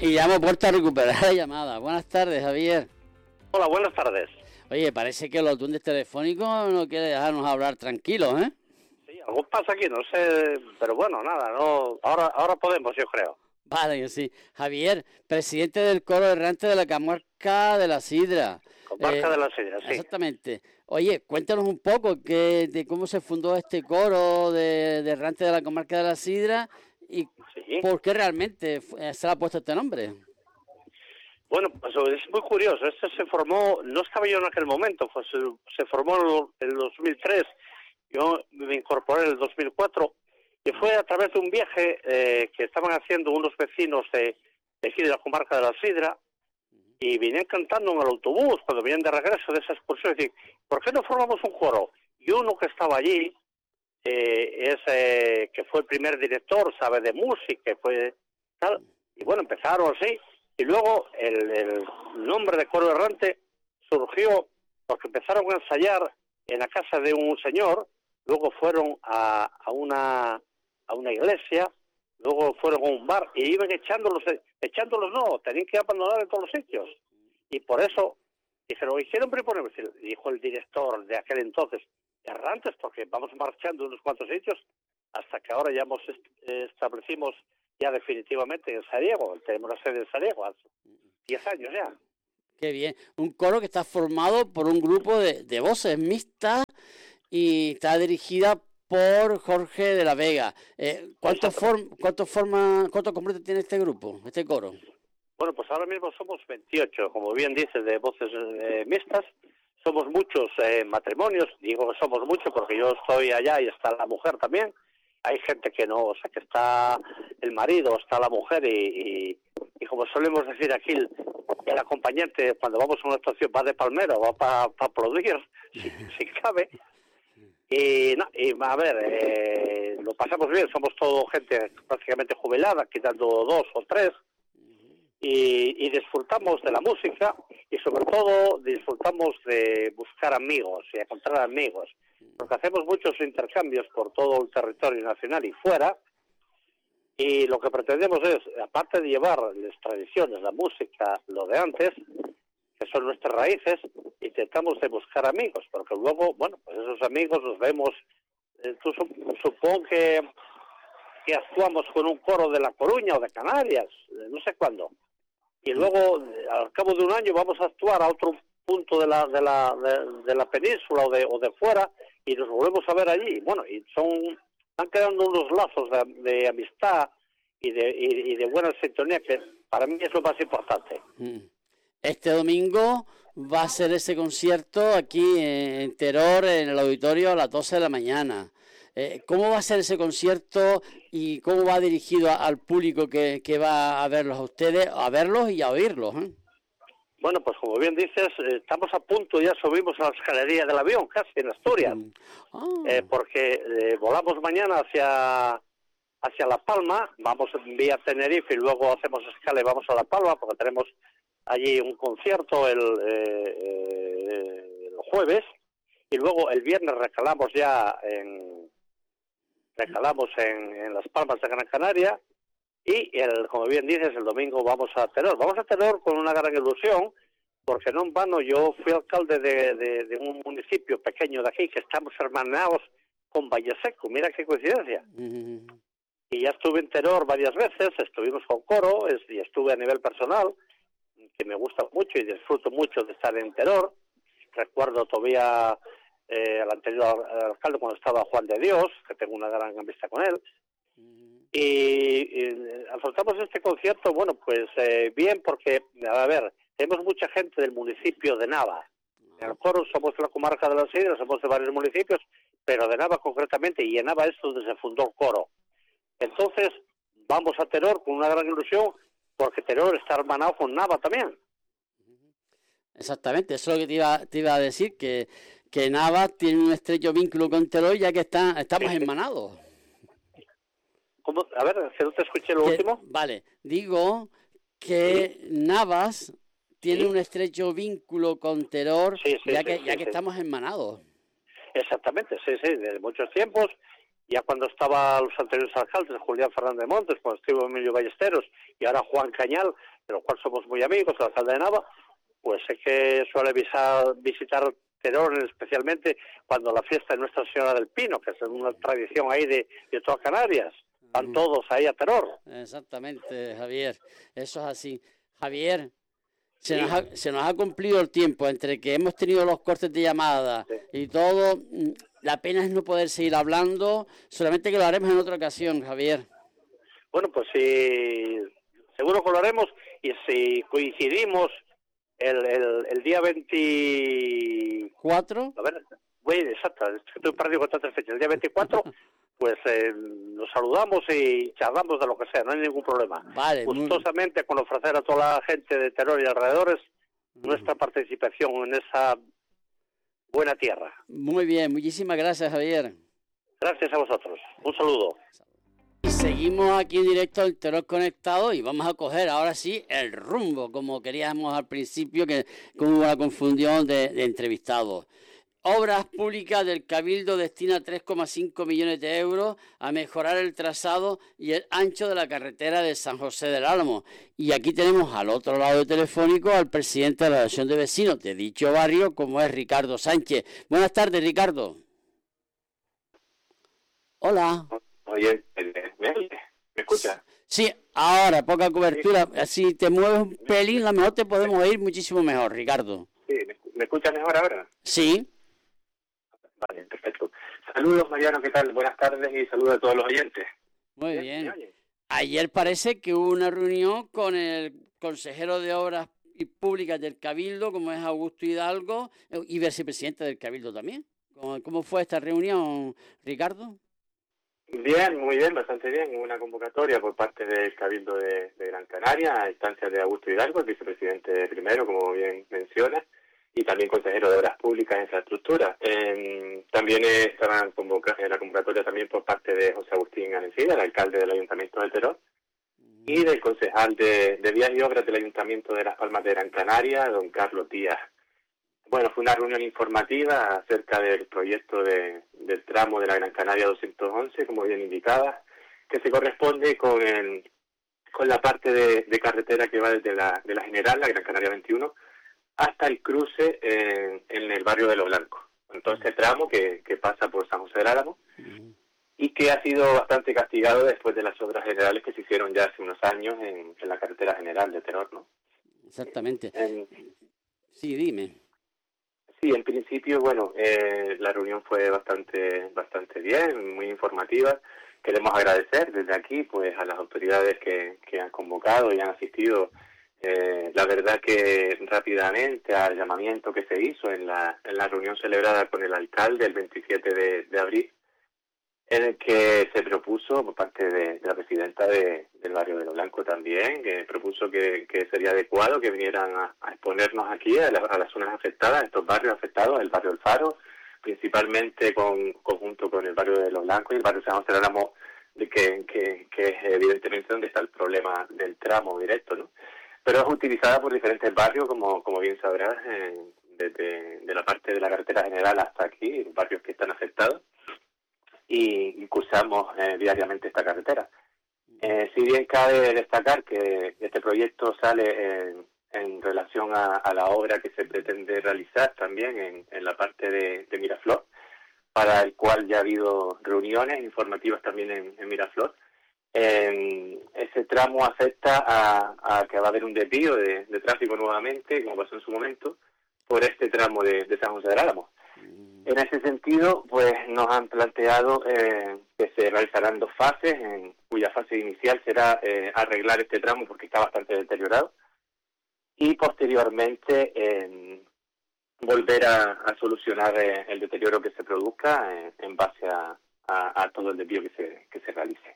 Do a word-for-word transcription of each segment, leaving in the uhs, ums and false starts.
Y ya hemos vuelto a recuperar la llamada. Buenas tardes, Javier. Hola, buenas tardes. Oye, parece que los duendes telefónicos no quieren dejarnos hablar tranquilos, ¿eh? Sí, algo pasa aquí, no sé, pero bueno, nada, no, ahora, ahora podemos, yo creo. Vale, sí. Javier, presidente del coro errante de la comarca de la Sidra. Comarca Eh, de la Sidra, sí. Exactamente. Oye, cuéntanos un poco que, de cómo se fundó este coro de, de errante de la comarca de la Sidra y Sí. por qué realmente se le ha puesto este nombre. Bueno, pues es muy curioso, este se formó, no estaba yo en aquel momento, pues se, se formó en el dos mil tres, yo me incorporé en el dos mil cuatro, y fue a través de un viaje eh, que estaban haciendo unos vecinos de, de aquí de la comarca de la Sidra, y venían cantando en el autobús cuando venían de regreso de esa excursión, y decían, ¿por qué no formamos un coro? Y uno que estaba allí, eh, es eh, que fue el primer director, sabe de música, fue tal, y bueno, empezaron así, y luego el, el nombre de coro errante surgió porque empezaron a ensayar en la casa de un señor, luego fueron a, a una a una iglesia, luego fueron a un bar y iban echándolos, echándolos no, tenían que abandonar en todos los sitios. Y por eso dijeron, hicieron proponer, dijo el director de aquel entonces, errantes, porque vamos marchando unos cuantos sitios hasta que ahora ya hemos est- establecimos ya definitivamente en Sariego, tenemos la sede en Sariego hace diez años ya. Qué bien. Un coro que está formado por un grupo de, de voces mixtas y está dirigida por Jorge de la Vega. Eh, ¿Cuántos form, cuántos forma, cuántos completos tiene este grupo, este coro? Bueno, pues ahora mismo somos veintiocho, como bien dices, de voces eh, mixtas. Somos muchos eh, matrimonios, digo que somos muchos porque yo estoy allá y está la mujer también. Hay gente que no, o sea, que está el marido, está la mujer y, y, y como solemos decir aquí, el, el acompañante cuando vamos a una actuación va de palmero, va para pa aplaudir, si, si cabe. Y, no, y a ver, eh, lo pasamos bien, somos todo gente prácticamente jubilada, quitando dos o tres, y, y disfrutamos de la música y sobre todo disfrutamos de buscar amigos y encontrar amigos, porque hacemos muchos intercambios por todo el territorio nacional y fuera, y lo que pretendemos es, aparte de llevar las tradiciones, la música, lo de antes, que son nuestras raíces, intentamos de buscar amigos, porque luego, bueno, pues esos amigos los vemos, eh, tú supongo que, que actuamos con un coro de La Coruña o de Canarias, eh, no sé cuándo, y luego eh, al cabo de un año vamos a actuar a otro punto de la de la de, de la península o de o de fuera y nos volvemos a ver allí, bueno, y son están quedando unos lazos de, de amistad y de y, y de buena sintonía que para mí es lo más importante. Este domingo va a ser ese concierto aquí en Teror, en el auditorio, a las doce de la mañana. Eh, ¿Cómo va a ser ese concierto y cómo va dirigido a, al público que, que va a verlos a ustedes, a verlos y a oírlos? ¿eh? Bueno, pues como bien dices, eh, estamos a punto, ya subimos a la escalería del avión, casi en Asturias, mm. oh. eh, porque eh, volamos mañana hacia hacia La Palma, vamos vía Tenerife y luego hacemos escala y vamos a La Palma, porque tenemos allí un concierto el, eh, eh, el jueves, y luego el viernes recalamos ya en recalamos en, en Las Palmas de Gran Canaria, y el, como bien dices, el domingo vamos a Teror. Vamos a Teror con una gran ilusión, porque no en vano yo fui alcalde de, de, de un municipio pequeño de aquí, que estamos hermanados con Valleseco, mira qué coincidencia. Uh-huh. Y ya estuve en Teror varias veces, estuvimos con coro, es, y estuve a nivel personal, que me gusta mucho y disfruto mucho de estar en Teror. Recuerdo todavía eh, al anterior alcalde cuando estaba Juan de Dios, que tengo una gran amistad con él. Uh-huh. Y, y afrontamos este concierto, bueno, pues eh, bien, porque, a ver, tenemos mucha gente del municipio de Nava. En el coro somos de la comarca de la Sidra, somos de varios municipios, pero de Nava concretamente, y en Nava es donde se fundó el coro. Entonces, vamos a Teror con una gran ilusión, porque Teror está hermanado con Nava también. Exactamente, eso es lo que te iba, te iba a decir, que, que Nava tiene un estrecho vínculo con Teror, ya que está, estamos sí, hermanados. ¿Cómo? A ver, si no te escuché lo que, último. Vale, digo que sí. Navas tiene sí. un estrecho vínculo con Teror, sí, sí, ya, que, sí, ya sí, que sí. estamos hermanados. Exactamente, sí, sí, de muchos tiempos. Ya cuando estaban los anteriores alcaldes, Julián Fernández Montes, cuando estuvo Emilio Ballesteros y ahora Juan Cañal, de los cuales somos muy amigos, el alcalde de Nava, pues es que suele visar, visitar Teror especialmente cuando la fiesta de Nuestra Señora del Pino, que es una tradición ahí de, de todas Canarias. Van todos ahí a Teror. Exactamente, Javier, eso es así. Javier, se, sí. nos ha, se nos ha cumplido el tiempo entre que hemos tenido los cortes de llamada sí. y todo. La pena es no poder seguir hablando, solamente que lo haremos en otra ocasión, Javier. Bueno, pues sí, seguro que lo haremos, y si coincidimos el, el, el día veinticuatro... A ver, güey, exacto, estoy perdido con tantas fechas. El día veinticuatro, pues eh, nos saludamos y charlamos de lo que sea, no hay ningún problema. Vale. Gustosamente muy... con ofrecer a toda la gente de Teror y alrededores mm. nuestra participación en esa buena tierra. Muy bien, muchísimas gracias, Javier. Gracias a vosotros. Un saludo. Seguimos aquí en directo al Teror Conectado y vamos a coger ahora sí el rumbo, como queríamos al principio, que como hubo la confusión de, de entrevistados. Obras Públicas del Cabildo destina tres coma cinco millones de euros a mejorar el trazado y el ancho de la carretera de San José del Álamo. Y aquí tenemos al otro lado del telefónico al presidente de la Asociación de Vecinos de dicho barrio, como es Ricardo Sánchez. Buenas tardes, Ricardo. Hola. Oye, ¿me, ¿me escuchas? Sí, ahora, poca cobertura. Si te mueves un pelín, a lo mejor te podemos oír muchísimo mejor, Ricardo. Sí, ¿me escuchas mejor ahora? Sí. Vale, perfecto. Saludos, Mariano, ¿qué tal? Buenas tardes y saludos a todos los oyentes. Muy bien. Ayer parece que hubo una reunión con el consejero de Obras Públicas del Cabildo, como es Augusto Hidalgo, y vicepresidente del Cabildo también. ¿Cómo, cómo fue esta reunión, Ricardo? Bien, muy bien, bastante bien. Una convocatoria por parte del Cabildo de, de Gran Canaria a instancias de Augusto Hidalgo, el vicepresidente primero, como bien menciona, y también consejero de Obras Públicas e Infraestructura. Eh, también estaban convocados en la convocatoria también por parte de José Agustín Anencida, el alcalde del Ayuntamiento de Teror, y del concejal de, de Vías y Obras del Ayuntamiento de Las Palmas de Gran Canaria, don Carlos Díaz. Bueno, fue una reunión informativa acerca del proyecto de, del tramo de la Gran Canaria doscientos once, como bien indicaba, que se corresponde con el, con la parte de, de carretera que va desde la, de la General, la Gran Canaria veintiuno, hasta el cruce en, en el barrio de Los Blancos. Entonces, este tramo que, que pasa por San José del Álamo y que ha sido bastante castigado después de las obras generales que se hicieron ya hace unos años en, en la carretera general de Teror, ¿no? Exactamente. En, sí, dime. Sí, en principio, bueno, eh, la reunión fue bastante bastante bien, muy informativa. Queremos agradecer desde aquí pues a las autoridades que, que han convocado y han asistido. Eh, la verdad que rápidamente al llamamiento que se hizo en la, en la reunión celebrada con el alcalde el veintisiete de, de abril, en el que se propuso por parte de, de la presidenta de, del barrio de Los Blancos también, que propuso que, que sería adecuado que vinieran a, a exponernos aquí a, la, a las zonas afectadas, a estos barrios afectados, el barrio del Faro, principalmente con conjunto con el barrio de Los Blancos y el barrio San José del Álamo, que, que, que es evidentemente donde está el problema del tramo directo, ¿no? Pero es utilizada por diferentes barrios, como, como bien sabrás, eh, desde de la parte de la carretera general hasta aquí, barrios que están afectados, y cursamos eh, diariamente esta carretera. Eh, si bien cabe destacar que este proyecto sale en, en relación a, a la obra que se pretende realizar también en, en la parte de, de Miraflor, para el cual ya ha habido reuniones informativas también en, en Miraflor. Eh, ese tramo afecta a, a que va a haber un desvío de, de tráfico nuevamente, como pasó en su momento, por este tramo de, de San José del Álamo. En ese sentido, pues nos han planteado eh, que se realizarán dos fases, en cuya fase inicial será eh, arreglar este tramo porque está bastante deteriorado, y posteriormente eh, volver a, a solucionar eh, el deterioro que se produzca eh, en base a, a, a todo el desvío que se, que se realice.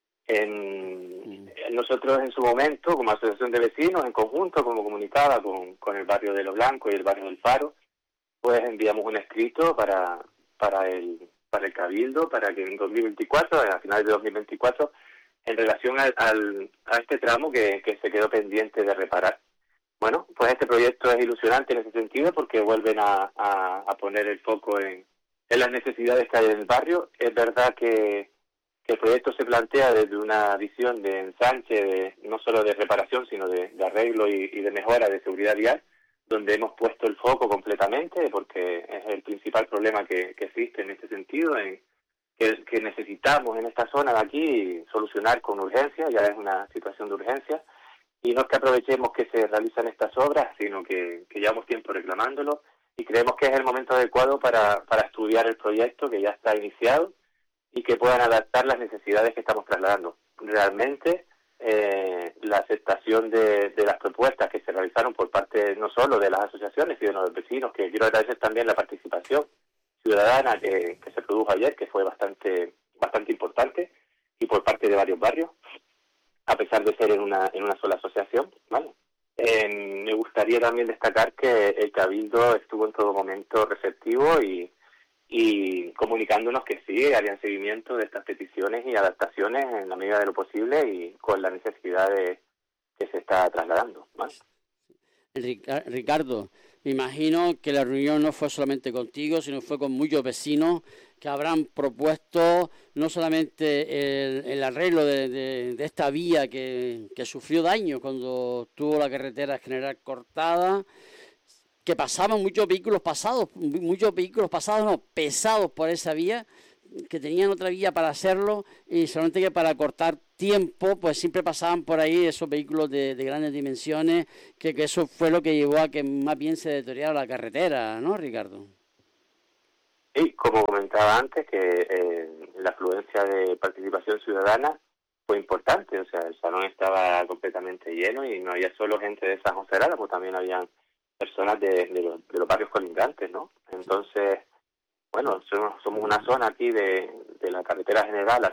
En, nosotros en su momento, como asociación de vecinos, en conjunto, como comunicaba con, con el barrio de Los Blancos y el barrio del Faro, pues enviamos un escrito para para el para el Cabildo, para que en dos mil veinticuatro, a finales de dos mil veinticuatro, en relación al, al a este tramo que, que se quedó pendiente de reparar. Bueno, pues este proyecto es ilusionante en ese sentido porque vuelven a, a, a poner el foco en, en las necesidades que hay en el barrio. Es verdad que que el proyecto se plantea desde una visión de ensanche, de, no solo de reparación, sino de, de arreglo y, y de mejora de seguridad vial, donde hemos puesto el foco completamente, porque es el principal problema que, que existe en este sentido, en que, que necesitamos en esta zona de aquí solucionar con urgencia, ya es una situación de urgencia, y no es que aprovechemos que se realizan estas obras, sino que, que llevamos tiempo reclamándolo, y creemos que es el momento adecuado para, para estudiar el proyecto que ya está iniciado y que puedan adaptar las necesidades que estamos trasladando. Realmente, eh, la aceptación de, de las propuestas que se realizaron por parte no solo de las asociaciones, sino de los vecinos, que quiero agradecer también la participación ciudadana que, que se produjo ayer, que fue bastante bastante importante, y por parte de varios barrios, a pesar de ser en una en una sola asociación, ¿vale? Eh, me gustaría también destacar que el Cabildo estuvo en todo momento receptivo y, y comunicándonos que sí, harían seguimiento de estas peticiones y adaptaciones en la medida de lo posible y con la necesidad de, que se está trasladando, ¿vale? Ricardo, me imagino que la reunión no fue solamente contigo, sino fue con muchos vecinos que habrán propuesto no solamente el, el arreglo de, de, de esta vía que, que sufrió daño cuando tuvo la carretera general cortada, que pasaban muchos vehículos pasados, muchos vehículos pasados, no, pesados por esa vía, que tenían otra vía para hacerlo y solamente que para cortar tiempo, pues siempre pasaban por ahí esos vehículos de, de grandes dimensiones, que, que eso fue lo que llevó a que más bien se deteriorara la carretera, ¿no, Ricardo? Sí, como comentaba antes, que eh, la afluencia de participación ciudadana fue importante, o sea, el salón estaba completamente lleno y no había solo gente de San José Arana, pues también habían personas de, de, los, de los barrios colindantes, ¿no? Entonces, bueno, somos, somos una zona aquí de, de la carretera general